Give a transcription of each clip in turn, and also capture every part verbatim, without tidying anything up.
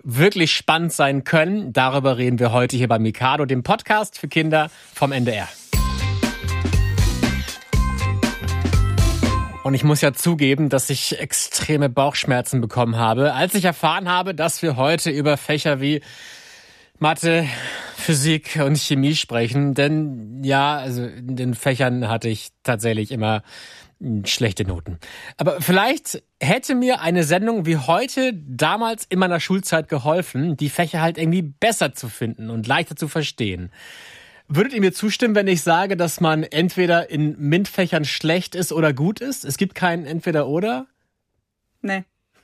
wirklich spannend sein können. Darüber reden wir heute hier bei Mikado, dem Podcast für Kinder vom N D R. Und ich muss ja zugeben, dass ich extreme Bauchschmerzen bekommen habe, als ich erfahren habe, dass wir heute über Fächer wie Mathe, Physik und Chemie sprechen. Denn ja, also in den Fächern hatte ich tatsächlich immer schlechte Noten. Aber vielleicht hätte mir eine Sendung wie heute damals in meiner Schulzeit geholfen, die Fächer halt irgendwie besser zu finden und leichter zu verstehen. Würdet ihr mir zustimmen, wenn ich sage, dass man entweder in MINT-Fächern schlecht ist oder gut ist? Es gibt kein Entweder-Oder? Nee.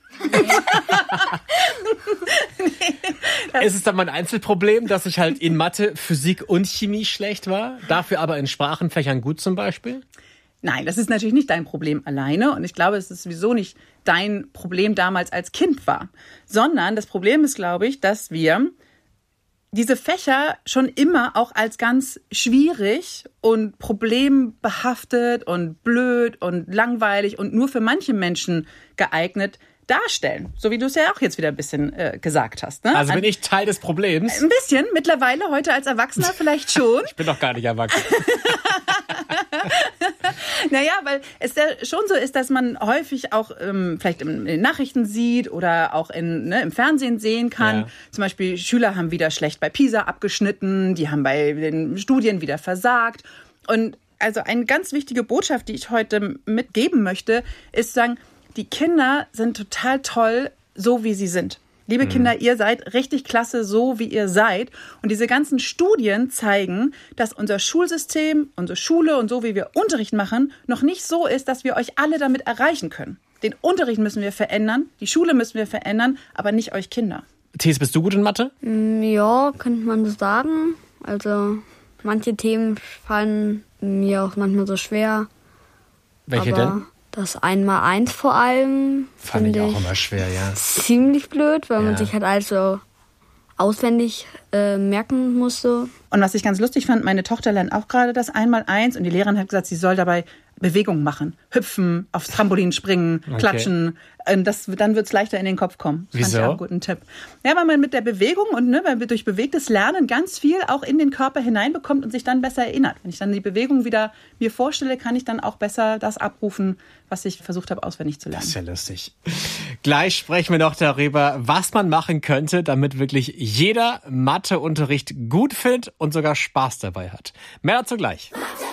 nee. Ist es dann mein Einzelproblem, dass ich halt in Mathe, Physik und Chemie schlecht war, dafür aber in Sprachenfächern gut zum Beispiel? Nein, das ist natürlich nicht dein Problem alleine und ich glaube, es ist sowieso nicht dein Problem damals als Kind war, sondern das Problem ist, glaube ich, dass wir diese Fächer schon immer auch als ganz schwierig und problembehaftet und blöd und langweilig und nur für manche Menschen geeignet darstellen. So wie du es ja auch jetzt wieder ein bisschen äh, gesagt hast. Ne? Also bin ich Teil des Problems? Ein bisschen, mittlerweile, heute als Erwachsener vielleicht schon. Ich bin doch gar nicht erwachsen. Naja, weil es ja schon so ist, dass man häufig auch ähm, vielleicht in den Nachrichten sieht oder auch in, ne, im Fernsehen sehen kann. Ja. Zum Beispiel Schüler haben wieder schlecht bei PISA abgeschnitten, die haben bei den Studien wieder versagt. Und also eine ganz wichtige Botschaft, die ich heute mitgeben möchte, ist zu sagen, die Kinder sind total toll, so wie sie sind. Liebe Kinder, ihr seid richtig klasse, so wie ihr seid. Und diese ganzen Studien zeigen, dass unser Schulsystem, unsere Schule und so, wie wir Unterricht machen, noch nicht so ist, dass wir euch alle damit erreichen können. Den Unterricht müssen wir verändern, die Schule müssen wir verändern, aber nicht euch Kinder. Thies, bist du gut in Mathe? Ja, könnte man so sagen. Also manche Themen fallen mir auch manchmal so schwer. Welche aber denn? Das Einmaleins vor allem fand ich auch immer schwer, ja. Ziemlich blöd, weil ja. man sich halt also auswendig äh, merken musste. Und was ich ganz lustig fand, meine Tochter lernt auch gerade das Einmaleins und die Lehrerin hat gesagt, sie soll dabei Bewegungen machen. Hüpfen, aufs Trampolin springen, okay. klatschen. Das, dann wird es leichter in den Kopf kommen. Das Wieso? Fand ich auch einen guten Tipp. Ja, weil man mit der Bewegung und ne, weil wir durch bewegtes Lernen ganz viel auch in den Körper hineinbekommt und sich dann besser erinnert. Wenn ich dann die Bewegung wieder mir vorstelle, kann ich dann auch besser das abrufen, was ich versucht habe, auswendig zu lernen. Das ist ja lustig. Gleich sprechen wir noch darüber, was man machen könnte, damit wirklich jeder Matheunterricht gut findet und sogar Spaß dabei hat. Mehr dazu gleich.